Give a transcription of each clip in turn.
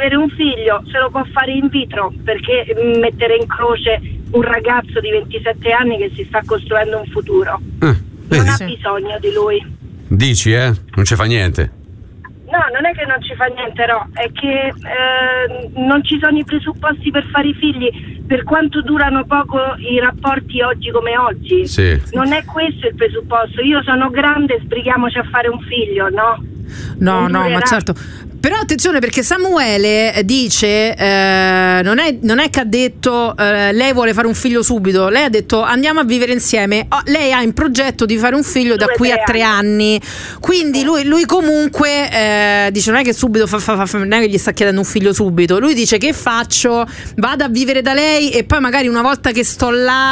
avere un figlio se lo può fare in vitro, perché mettere in croce un ragazzo di 27 anni che si sta costruendo un futuro. Non ha bisogno di lui. Dici, non ci fa niente. No, non è che non ci fa niente, no, è che non ci sono i presupposti per fare i figli, per quanto durano poco i rapporti oggi come oggi. Sì. Non è questo il presupposto. Io sono grande, sbrighiamoci a fare un figlio, no? No, ma certo. Però attenzione, perché Samuele dice non è che ha detto lei vuole fare un figlio subito, lei ha detto andiamo a vivere insieme. Lei ha in progetto di fare un figlio da qui a 3 anni. Quindi lui comunque dice non è che subito non è che gli sta chiedendo un figlio subito. Lui dice che faccio? Vado a vivere da lei e poi magari una volta che sto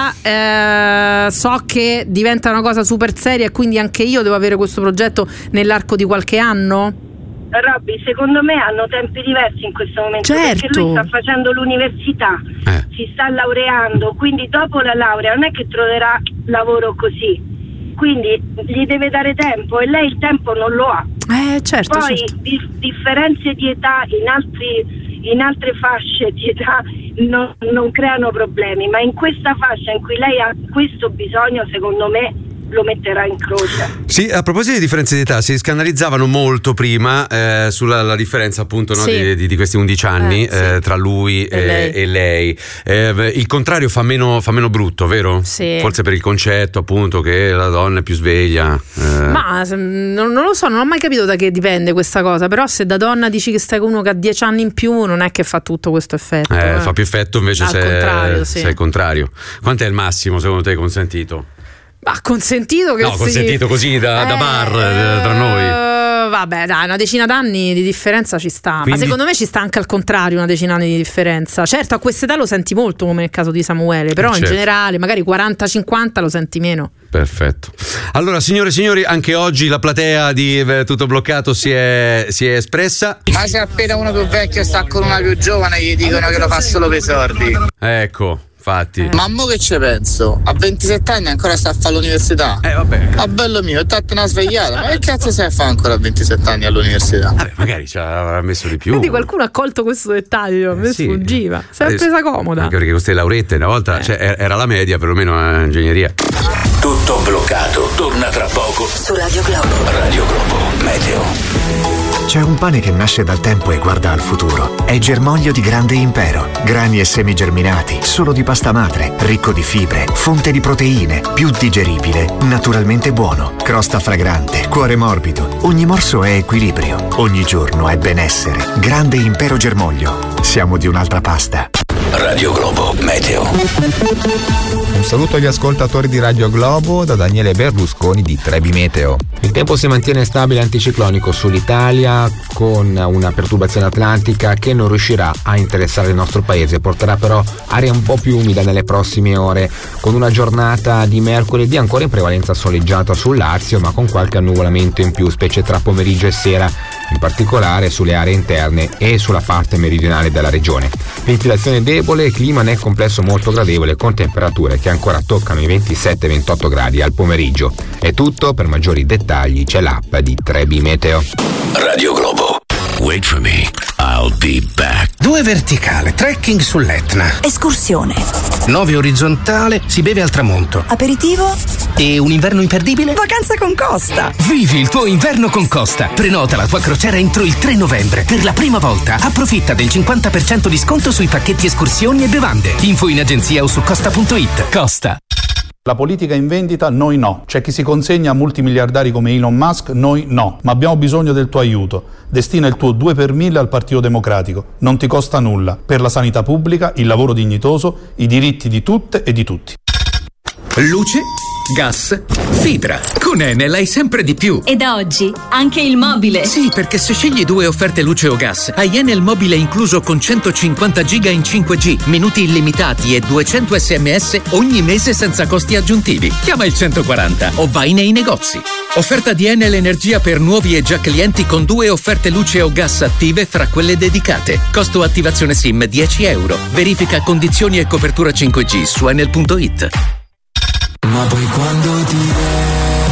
là so che diventa una cosa super seria e quindi anche io devo avere questo progetto nell'arco di qualche anno. Robby, secondo me hanno tempi diversi in questo momento, certo. Perché lui sta facendo l'università, si sta laureando, quindi dopo la laurea non è che troverà lavoro così, quindi gli deve dare tempo e lei il tempo non lo ha. Certo, poi certo. Differenze di età in altre fasce di età non creano problemi, ma in questa fascia in cui lei ha questo bisogno, secondo me lo metterà in croce. Sì, a proposito di differenze di età, si scandalizzavano molto prima sulla la differenza appunto, no, di questi 11 anni tra lui e lei. Il contrario fa meno brutto, vero? Sì. Forse per il concetto appunto che la donna è più sveglia. Ma non lo so, non ho mai capito da che dipende questa cosa, però se da donna dici che stai con uno che ha 10 anni in più non è che fa tutto questo effetto. Fa più effetto invece se è il contrario. Quant'è il massimo secondo te consentito? Ma consentito che consentito così da bar tra noi. Vabbè, dai, una decina d'anni di differenza ci sta. Quindi... Ma secondo me ci sta anche al contrario una decina d'anni di differenza. Certo, a quest'età lo senti molto, come nel caso di Samuele, però in generale magari 40-50 lo senti meno. Perfetto. Allora, signore e signori, anche oggi la platea di Tutto Bloccato si è espressa. Ma se appena uno più vecchio sta con una più giovane gli dicono che lo fa solo per i soldi. Ecco. Infatti. Ma mo che ci penso? A 27 anni ancora sta a fare l'università? Vabbè. Ma bello mio, è stata una svegliata. Ma che cazzo sai fare ancora a 27 anni all'università? Vabbè, magari ci avrà messo di più. Quindi qualcuno ha colto questo dettaglio, a me sfuggiva. Si è presa comoda. Anche perché queste laurette una volta era la media, perlomeno a ingegneria. Tutto Bloccato torna tra poco su Radio Globo. Radio Globo Meteo. C'è un pane che nasce dal tempo e guarda al futuro. È germoglio di grande impero. Grani e semi germinati, solo di pasta madre, ricco di fibre, fonte di proteine, più digeribile, naturalmente buono. Crosta fragrante, cuore morbido. Ogni morso è equilibrio. Ogni giorno è benessere. Grande impero germoglio. Siamo di un'altra pasta. Radio Globo Meteo. Un saluto agli ascoltatori di Radio Globo da Daniele Berlusconi di Trebi Meteo. Il tempo si mantiene stabile anticiclonico sull'Italia con una perturbazione atlantica che non riuscirà a interessare il nostro paese, porterà però aria un po' più umida nelle prossime ore, con una giornata di mercoledì ancora in prevalenza soleggiata sul Lazio, ma con qualche annuvolamento in più, specie tra pomeriggio e sera, in particolare sulle aree interne e sulla parte meridionale della regione. Ventilazione debole e clima nel complesso molto gradevole, con temperature che ancora toccano i 27-28 gradi al pomeriggio. È tutto, per maggiori dettagli c'è l'app di Trebi Meteo. Radio Globo. Wait for me, I'll be back. 2 verticale, trekking sull'Etna. Escursione. 9 orizzontale, si beve al tramonto. Aperitivo. E un inverno imperdibile? Vacanza con Costa. Vivi il tuo inverno con Costa. Prenota la tua crociera entro il 3 novembre. Per la prima volta approfitta del 50% di sconto sui pacchetti escursioni e bevande. Info in agenzia o su costa.it. Costa. La politica in vendita, noi no. C'è chi si consegna a multimiliardari come Elon Musk, noi no. Ma abbiamo bisogno del tuo aiuto. Destina il tuo 2 per 1000 al Partito Democratico. Non ti costa nulla. Per la sanità pubblica, il lavoro dignitoso, i diritti di tutte e di tutti. Luce, gas, fibra. Con Enel hai sempre di più. E da oggi anche il mobile. Sì, perché se scegli 2 offerte luce o gas, hai Enel mobile incluso con 150 giga in 5G, minuti illimitati e 200 SMS ogni mese senza costi aggiuntivi. Chiama il 140 o vai nei negozi. Offerta di Enel Energia per nuovi e già clienti con 2 offerte luce o gas attive fra quelle dedicate. Costo attivazione SIM €10. Verifica condizioni e copertura 5G su enel.it. Ma poi quando ti vedo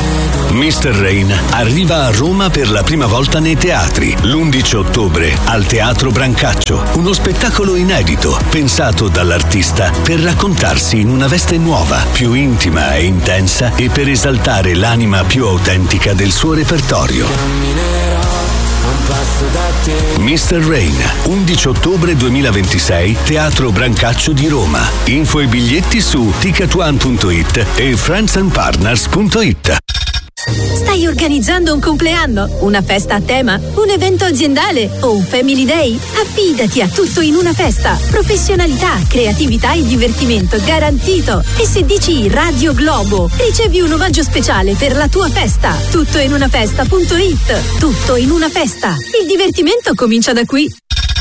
Mr. Rain arriva a Roma per la prima volta nei teatri l'11 ottobre al Teatro Brancaccio. Uno spettacolo inedito pensato dall'artista per raccontarsi in una veste nuova, più intima e intensa e per esaltare l'anima più autentica del suo repertorio. Mr. Rain, 11 ottobre 2026, Teatro Brancaccio di Roma. Info e biglietti su ticketone.it e friendsandpartners.it. Stai organizzando un compleanno, una festa a tema, un evento aziendale o un family day? Affidati a Tutto in una Festa. Professionalità, creatività e divertimento garantito. E se dici Radio Globo, ricevi un omaggio speciale per la tua festa. Tuttoinunafesta.it. Tutto in una festa. Il divertimento comincia da qui.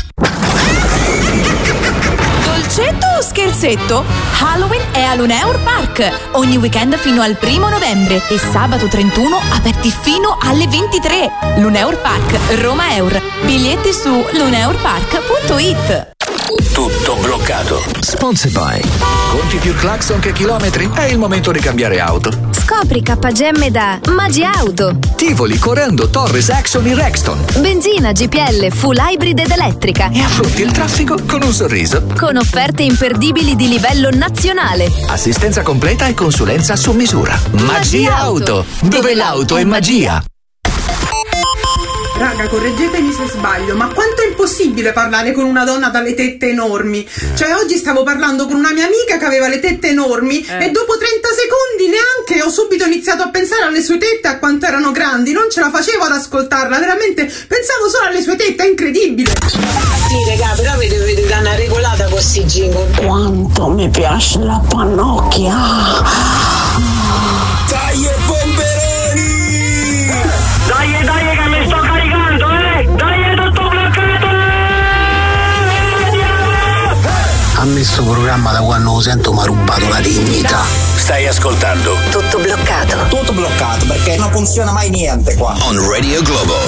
Dolcetto o scherzetto? Halloween è a Luneur Park. Ogni weekend fino al 1 novembre e sabato 31 aperti fino alle 23. Luneur Park, Roma Eur. Biglietti su luneurpark.it. Tutto bloccato. Sponsored by. Conti più clacson che chilometri? È il momento di cambiare auto. Scopri KGM da Magi Auto. Tivoli, Corando, Torres, Action in Rexton. Benzina, GPL, full hybrid ed elettrica. E affronti il traffico con un sorriso. Con offerte imperdibili di livello nazionale. Assistenza completa e consulenza su misura. Magi Auto, dove l'auto è magia. Raga, correggetemi se sbaglio, ma quanto è impossibile parlare con una donna dalle tette enormi? Cioè, oggi stavo parlando con una mia amica che aveva le tette enormi e dopo 30 secondi neanche ho subito iniziato a pensare alle sue tette, a quanto erano grandi. Non ce la facevo ad ascoltarla, veramente pensavo solo alle sue tette, è incredibile. Sì, raga, però vedete una regolata con sti jingle. Quanto mi piace la pannocchia. Dai e bomberoni! Dai che mi sto caricando, Dai, tutto bloccato! A me sto programma da quando lo sento mi ha rubato la dignità. Stai ascoltando Tutto bloccato. Tutto bloccato perché non funziona mai niente qua. On Radio Globo.